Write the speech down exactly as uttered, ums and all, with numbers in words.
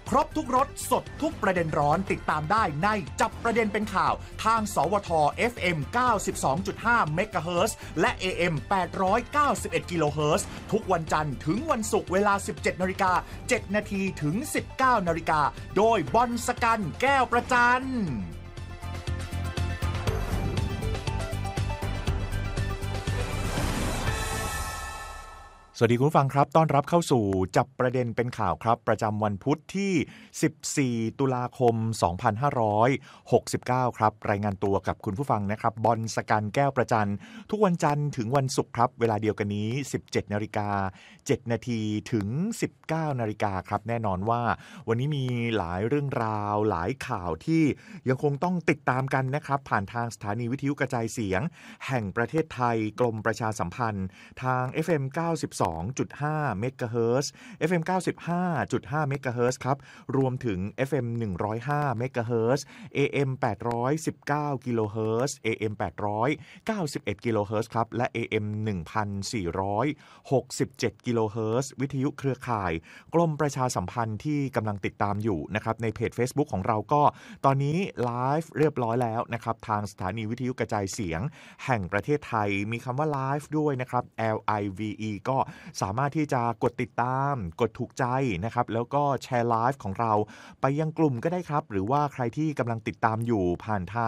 ครบทุกรสสดทุกประเด็นร้อนติดตามได้ในจับประเด็นเป็นข่าวทางสวท เอฟ เอ็ม เก้าสิบสองจุดห้า เมกะเฮิรตซ์และ เอ เอ็ม แปดร้อยเก้าสิบเอ็ด กิโลเฮิรตซ์ทุกวันจันทร์ถึงวันศุกร์เวลา สิบเจ็ดนาฬิกาเจ็ดนาทีถึง สิบเก้านาฬิกาโดยบอลสกันแก้วประจันสวัสดีคุณผู้ฟังครับต้อนรับเข้าสู่จับประเด็นเป็นข่าวครับประจำวันพุธที่สิบสี่ตุลาคมสองพันห้าร้อยหกสิบเก้าครับรายงานตัวกับคุณผู้ฟังนะครับบอลสกันแก้วประจันทุกวันจันทร์ถึงวันศุกร์ครับเวลาเดียวกันนี้ สิบเจ็ดนาฬิกาเจ็ดนาทีถึง สิบเก้านาฬิกาครับแน่นอนว่าวันนี้มีหลายเรื่องราวหลายข่าวที่ยังคงต้องติดตามกันนะครับผ่านทางสถานีวิทยุกระจายเสียงแห่งประเทศไทยกรมประชาสัมพันธ์ทาง เอฟ เอ็ม เก้าสิบสองจุดห้า เมกะเฮิรตซ์ เอฟ เอ็ม เก้าสิบห้าจุดห้า เมกะเฮิรตซ์ครับรวมถึง เอฟ เอ็ม หนึ่งร้อยห้า เมกะเฮิรตซ์ เอ เอ็ม แปดร้อยสิบเก้า กิโลเฮิรตซ์ เอ เอ็ม แปดร้อยเก้าสิบเอ็ด กิโลเฮิรตซ์ครับและ เอ เอ็ม หนึ่งพันสี่ร้อยหกสิบเจ็ด กิโลเฮิรตซ์วิทยุเครือข่ายกรมประชาสัมพันธ์ที่กำลังติดตามอยู่นะครับในเพจ Facebook ของเราก็ตอนนี้ไลฟ์เรียบร้อยแล้วนะครับทางสถานีวิทยุกระจายเสียงแห่งประเทศไทยมีคำว่าไลฟ์ด้วยนะครับ แอล ไอ วี อี ก็สามารถที่จะกดติดตามกดถูกใจนะครับแล้วก็แชร์ไลฟ์ของเราไปยังกลุ่มก็ได้ครับหรือว่าใครที่กำลังติดตามอยู่ผ่านทาง